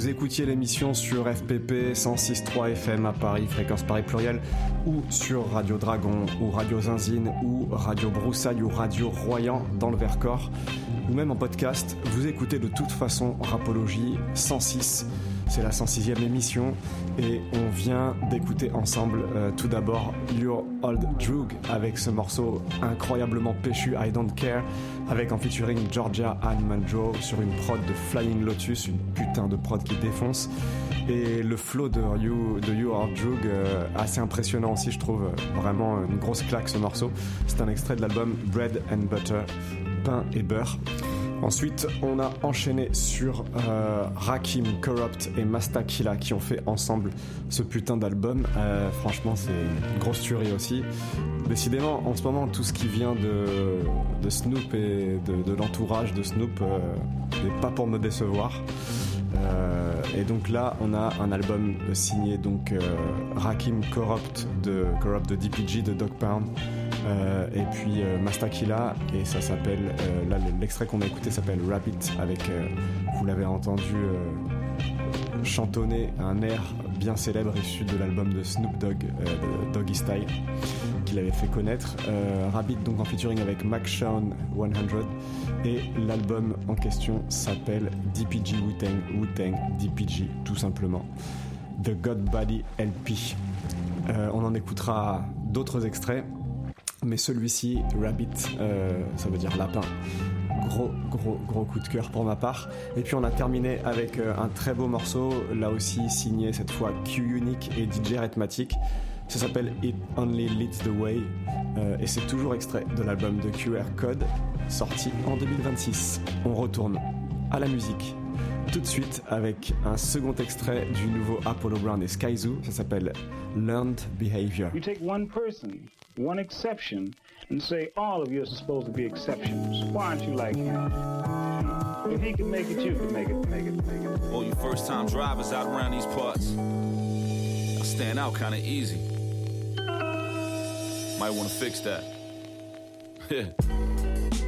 vous écoutiez l'émission sur FPP 106.3 FM à Paris, fréquence Paris pluriel, ou sur Radio Dragon, ou Radio Zinzine, ou Radio Broussaille, ou Radio Royan dans le Vercors, ou même en podcast, vous écoutez de toute façon Rapologie 106. C'est la 106e émission et on vient d'écouter ensemble tout d'abord Your Old Droog avec ce morceau incroyablement péchu I Don't Care, avec en featuring Georgia Ann Mandro sur une prod de Flying Lotus, une putain de prod qui défonce, et le flow de Your Old Droog assez impressionnant aussi, je trouve, vraiment une grosse claque ce morceau. C'est un extrait de l'album Bread and Butter, pain et beurre. Ensuite, on a enchaîné sur Rakim, Corrupt et Mastakila qui ont fait ensemble ce putain d'album. Franchement, c'est une grosse tuerie aussi. Décidément, en ce moment, tout ce qui vient de Snoop et de l'entourage de Snoop n'est pas pour me décevoir. Et donc là, on a un album signé donc Rakim, Corrupt de DPG, de Dog Pound. Et puis Mastakila, et ça s'appelle là l'extrait qu'on a écouté s'appelle Rabbit, avec vous l'avez entendu chantonner un air bien célèbre issu de l'album de Snoop Dogg, Doggy Style, qu'il avait fait connaître. Rabbit donc en featuring avec Mac Shawn 100, et l'album en question s'appelle DPG Wu-Tang DPG tout simplement, The God Body LP. On en écoutera d'autres extraits, mais celui-ci, Rabbit, ça veut dire lapin. Gros coup de cœur pour ma part. Et puis on a terminé avec un très beau morceau, là aussi signé cette fois Q-Unique et DJ Rhythmatic. Ça s'appelle It Only Leads the Way, et c'est toujours extrait de l'album de QR Code, sorti en 2026. On retourne à la musique tout de suite avec un second extrait du nouveau Apollo Brown et Skyzoo. Ça s'appelle Learned Behavior. You take one person, one exception, and say all of you are supposed to be exceptions. Why aren't you like him? If he can make it, you can make it. All you first-time drivers out around these parts, I'll stand out kind of easy. Might want to fix that.